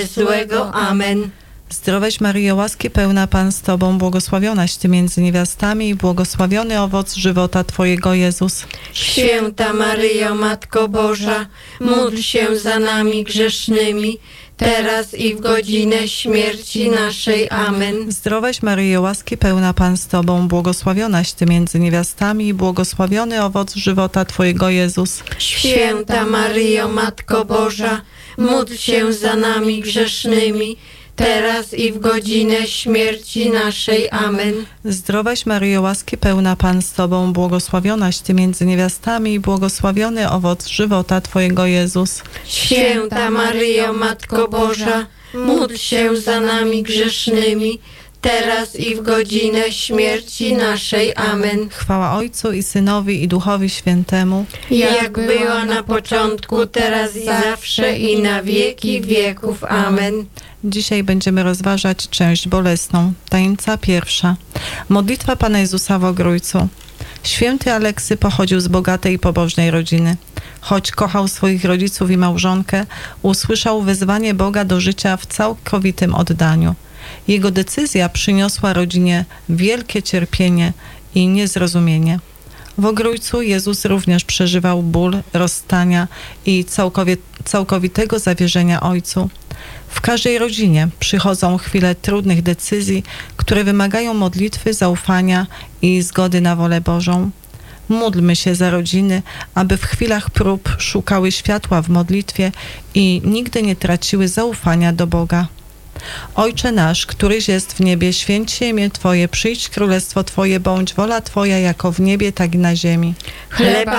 złego. Amen. Zdrowaś Maryjo, łaski pełna Pan z Tobą, błogosławionaś Ty między niewiastami i błogosławiony owoc żywota Twojego, Jezus. Święta Maryjo, Matko Boża, módl się za nami grzesznymi, teraz i w godzinę śmierci naszej. Amen. Zdrowaś Maryjo, łaski pełna Pan z Tobą, błogosławionaś Ty między niewiastami i błogosławiony owoc żywota Twojego, Jezus. Święta Maryjo, Matko Boża, módl się za nami grzesznymi, teraz i w godzinę śmierci naszej. Amen. Zdrowaś Maryjo, łaski pełna Pan z Tobą, błogosławionaś Ty między niewiastami i błogosławiony owoc żywota Twojego, Jezus. Święta Maryjo, Matko Boża, módl się za nami grzesznymi, teraz i w godzinę śmierci naszej. Amen. Chwała Ojcu i Synowi i Duchowi Świętemu. Jak była na początku, teraz i zawsze i na wieki wieków. Amen. Dzisiaj będziemy rozważać część bolesną. Tajemnica pierwsza. Modlitwa Pana Jezusa w Ogrójcu. Święty Aleksy pochodził z bogatej i pobożnej rodziny. Choć kochał swoich rodziców i małżonkę, usłyszał wezwanie Boga do życia w całkowitym oddaniu. Jego decyzja przyniosła rodzinie wielkie cierpienie i niezrozumienie. W Ogrójcu Jezus również przeżywał ból rozstania i całkowitego zawierzenia Ojcu. W każdej rodzinie przychodzą chwile trudnych decyzji, które wymagają modlitwy, zaufania i zgody na wolę Bożą. Módlmy się za rodziny, aby w chwilach prób szukały światła w modlitwie i nigdy nie traciły zaufania do Boga. Ojcze nasz, któryś jest w niebie, święć się imię Twoje, przyjdź królestwo Twoje, bądź wola Twoja jako w niebie, tak i na ziemi. Chleba